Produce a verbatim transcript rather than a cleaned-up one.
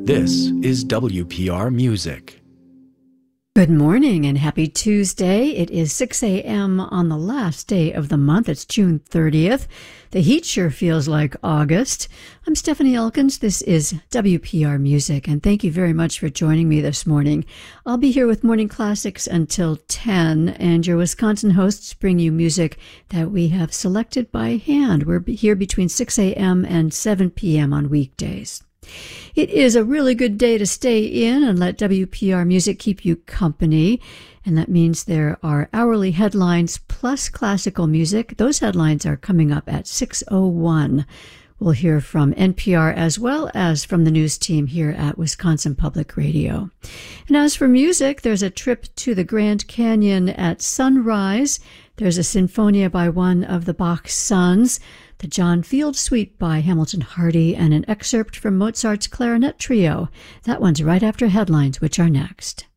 This is W P R Music. Good morning and happy Tuesday. It is six a.m. on the last day of the month. It's June thirtieth. The heat sure feels like August. I'm Stephanie Elkins. This is W P R Music, and thank you very much for joining me this morning. I'll be here with Morning Classics until ten, and your Wisconsin hosts bring you music that we have selected by hand. We're here between six a.m. and seven p.m. on weekdays. It is a really good day to stay in and let W P R Music keep you company. And that means there are hourly headlines plus classical music. Those headlines are coming up at six oh one. We'll hear from N P R as well as from the news team here at Wisconsin Public Radio. And as for music, there's a trip to the Grand Canyon at sunrise. There's a sinfonia by one of the Bach sons, the John Field Suite by Hamilton Hardy, and an excerpt from Mozart's Clarinet Trio. That one's right after headlines, which are next.